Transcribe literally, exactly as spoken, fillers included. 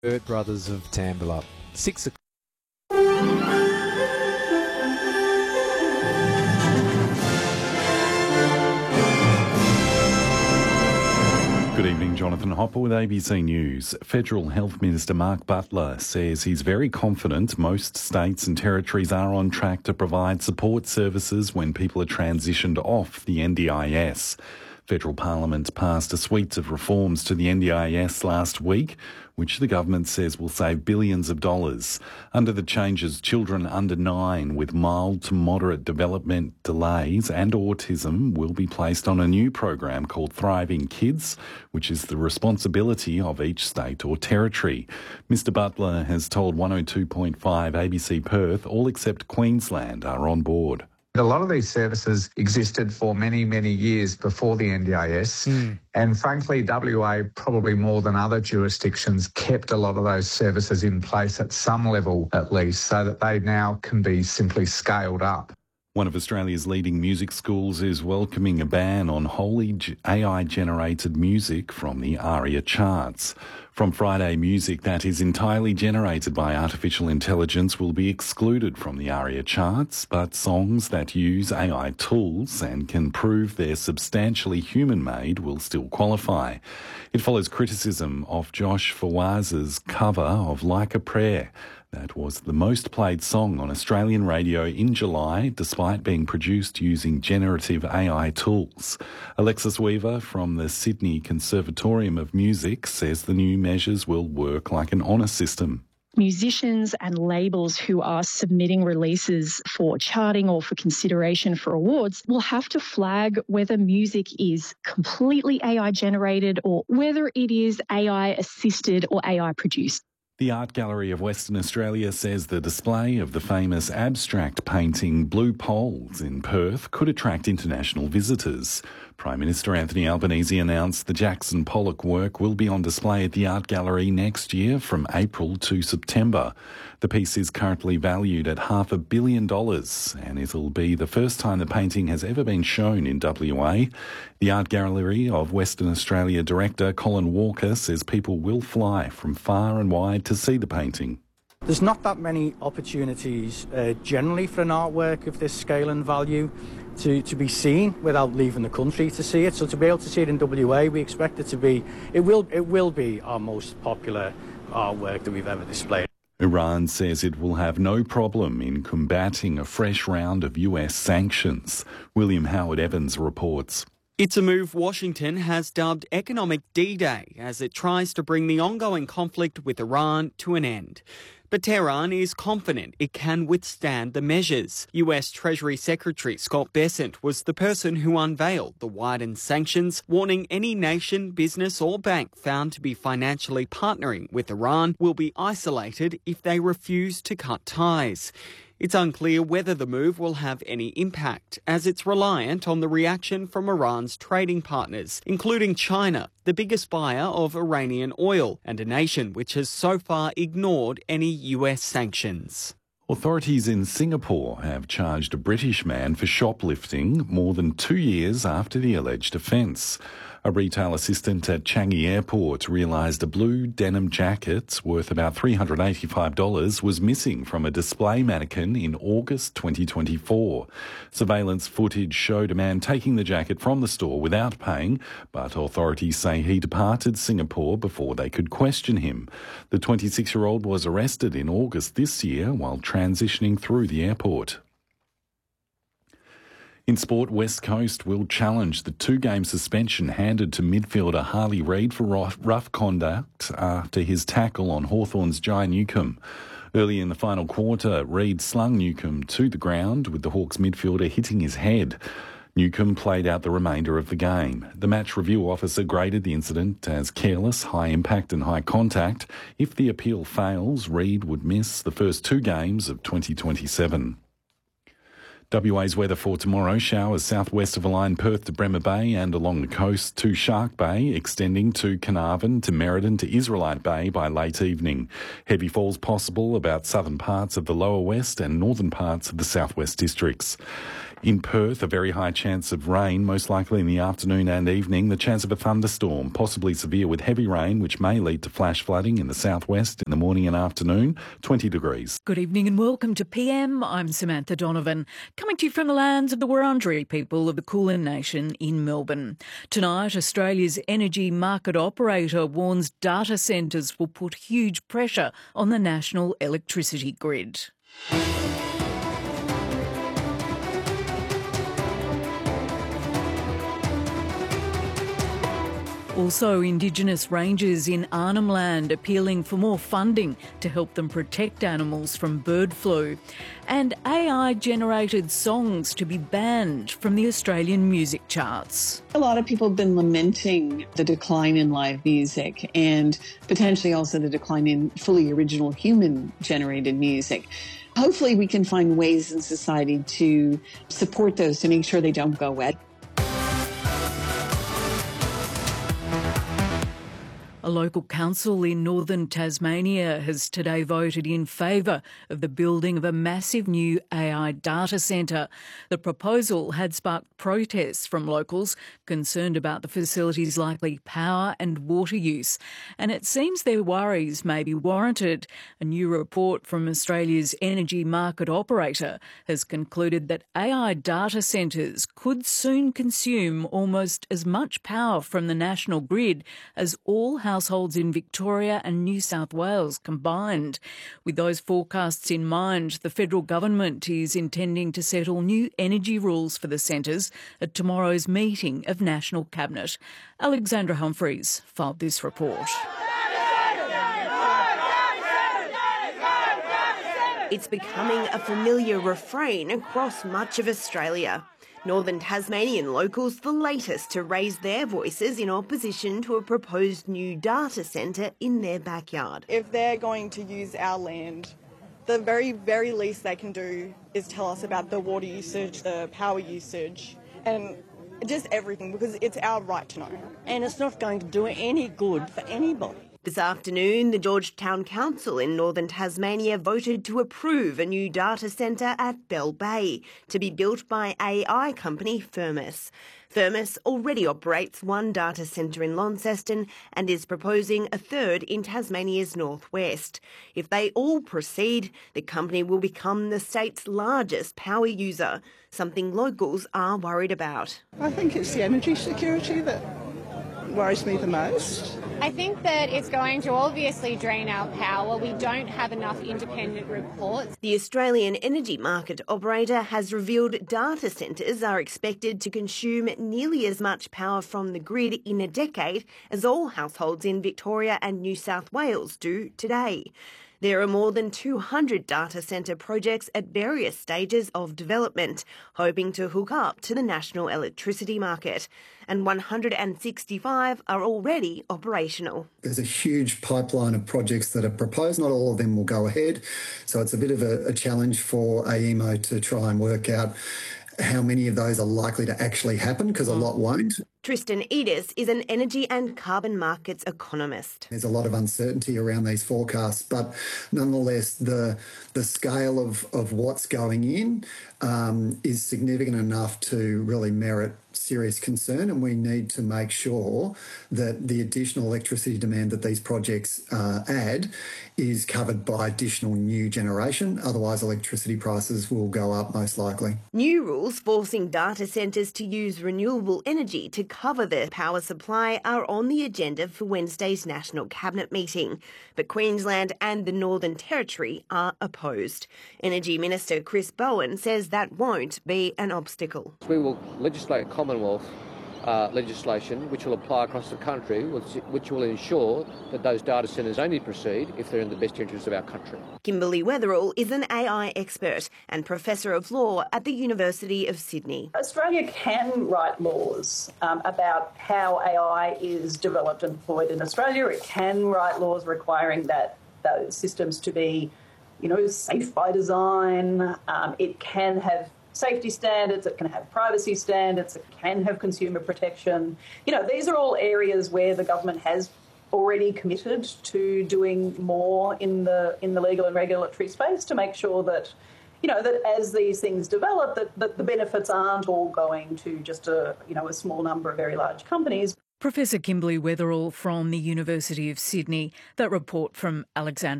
Burt Brothers of Tambula. Six o'clock. Good evening, Jonathan Hopper with A B C News. Federal Health Minister Mark Butler says he's very confident most states and territories are on track to provide support services when people are transitioned off the N D I S. Federal Parliament passed a suite of reforms to the N D I S last week, which the government says will save billions of dollars. Under the changes, children under nine with mild to moderate development delays and autism will be placed on a new program called Thriving Kids, which is the responsibility of each state or territory. Mister Butler has told one oh two point five A B C Perth all except Queensland are on board. A lot of these services existed for many, many years before the N D I S. Mm. And frankly, W A, probably more than other jurisdictions, kept a lot of those services in place at some level at least, so that they now can be simply scaled up. One of Australia's leading music schools is welcoming a ban on wholly A I-generated music from the ARIA charts. From Friday, music that is entirely generated by artificial intelligence will be excluded from the ARIA charts, but songs that use A I tools and can prove they're substantially human-made will still qualify. It follows criticism of Josh Fawaz's cover of Like a Prayer. That was the most played song on Australian radio in July, despite being produced using generative A I tools. Alexis Weaver from the Sydney Conservatorium of Music says the new measures will work like an honour system. Musicians and labels who are submitting releases for charting or for consideration for awards will have to flag whether music is completely A I generated or whether it is A I assisted or A I produced. The Art Gallery of Western Australia says the display of the famous abstract painting Blue Poles in Perth could attract international visitors. Prime Minister Anthony Albanese announced the Jackson Pollock work will be on display at the Art Gallery next year from April to September. The piece is currently valued at half a billion dollars, and it'll be the first time the painting has ever been shown in W A. The Art Gallery of Western Australia director Colin Walker says people will fly from far and wide to see the painting. There's not that many opportunities uh, generally for an artwork of this scale and value to, to be seen without leaving the country to see it. So to be able to see it in W A, we expect it to be, it will, it will be our most popular artwork that we've ever displayed. Iran says it will have no problem in combating a fresh round of U S sanctions. William Howard Evans reports. It's a move Washington has dubbed Economic D-Day as it tries to bring the ongoing conflict with Iran to an end. But Tehran is confident it can withstand the measures. U S Treasury Secretary Scott Bessent was the person who unveiled the widened sanctions, warning any nation, business or bank found to be financially partnering with Iran will be isolated if they refuse to cut ties. It's unclear whether the move will have any impact, as it's reliant on the reaction from Iran's trading partners, including China, the biggest buyer of Iranian oil, and a nation which has so far ignored any U S sanctions. Authorities in Singapore have charged a British man for shoplifting more than two years after the alleged offence. A retail assistant at Changi Airport realised a blue denim jacket worth about three hundred eighty-five dollars was missing from a display mannequin in August twenty twenty-four. Surveillance footage showed a man taking the jacket from the store without paying, but authorities say he departed Singapore before they could question him. The twenty-six-year-old was arrested in August this year while transitioning through the airport. In sport, West Coast will challenge the two-game suspension handed to midfielder Harley Reid for rough conduct after his tackle on Hawthorn's Jai Newcombe. Early in the final quarter, Reid slung Newcombe to the ground with the Hawks midfielder hitting his head. Newcombe played out the remainder of the game. The match review officer graded the incident as careless, high impact and high contact. If the appeal fails, Reid would miss the first two games of twenty twenty-seven. W A's weather for tomorrow: showers southwest of the line, Perth to Bremer Bay and along the coast to Shark Bay, extending to Carnarvon to Merredin to Israelite Bay by late evening. Heavy falls possible about southern parts of the lower west and northern parts of the southwest districts. In Perth, a very high chance of rain, most likely in the afternoon and evening. The chance of a thunderstorm, possibly severe with heavy rain, which may lead to flash flooding in the southwest in the morning and afternoon, twenty degrees. Good evening and welcome to P M. I'm Samantha Donovan, coming to you from the lands of the Wurundjeri people of the Kulin Nation in Melbourne. Tonight, Australia's energy market operator warns data centres will put huge pressure on the national electricity grid. Also, Indigenous rangers in Arnhem Land appealing for more funding to help them protect animals from bird flu. And A I-generated songs to be banned from the Australian music charts. A lot of people have been lamenting the decline in live music and potentially also the decline in fully original human-generated music. Hopefully we can find ways in society to support those to make sure they don't go away. A local council in northern Tasmania has today voted in favour of the building of a massive new A I data centre. The proposal had sparked protests from locals concerned about the facility's likely power and water use, and it seems their worries may be warranted. A new report from Australia's energy market operator has concluded that A I data centres could soon consume almost as much power from the national grid as all households in Victoria and New South Wales combined. With those forecasts in mind, the federal government is intending to settle new energy rules for the centres at tomorrow's meeting of National Cabinet. Alexandra Humphreys filed this report. It's becoming a familiar refrain across much of Australia. Northern Tasmanian locals the latest to raise their voices in opposition to a proposed new data centre in their backyard. If they're going to use our land, the very, very least they can do is tell us about the water usage, the power usage, and just everything, because it's our right to know. And it's not going to do any good for anybody. This afternoon, the Georgetown Council in northern Tasmania voted to approve a new data centre at Bell Bay to be built by A I company Firmus. Firmus already operates one data centre in Launceston and is proposing a third in Tasmania's northwest. If they all proceed, the company will become the state's largest power user, something locals are worried about. I think it's the energy security that worries me the most. I think that it's going to obviously drain our power. We don't have enough independent reports. The Australian energy market operator has revealed data centres are expected to consume nearly as much power from the grid in a decade as all households in Victoria and New South Wales do today. There are more than two hundred data centre projects at various stages of development, hoping to hook up to the national electricity market, and one hundred sixty-five are already operational. There's a huge pipeline of projects that are proposed. Not all of them will go ahead, so it's a bit of a, a challenge for A E M O to try and work out how many of those are likely to actually happen, because a lot won't. Tristan Edis is an energy and carbon markets economist. There's a lot of uncertainty around these forecasts, but nonetheless, the the scale of, of what's going in um, is significant enough to really merit serious concern, and we need to make sure that the additional electricity demand that these projects uh, add is covered by additional new generation. Otherwise, electricity prices will go up most likely. New rules forcing data centres to use renewable energy to cover their power supply are on the agenda for Wednesday's National Cabinet meeting, but Queensland and the Northern Territory are opposed. Energy Minister Chris Bowen says that won't be an obstacle. We will legislate Commonwealth uh, legislation which will apply across the country, which, which will ensure that those data centres only proceed if they're in the best interests of our country. Kimberly Weatherall is an A I expert and Professor of Law at the University of Sydney. Australia can write laws um, about how A I is developed and deployed in Australia. It can write laws requiring that those systems to be, you know, safe by design. Um, it can have safety standards, it can have privacy standards, it can have consumer protection. You know, these are all areas where the government has already committed to doing more in the in the legal and regulatory space to make sure that, you know, that as these things develop, that, that the benefits aren't all going to just a, you know, a small number of very large companies. Professor Kimberly Weatherall from the University of Sydney. That report from Alexandra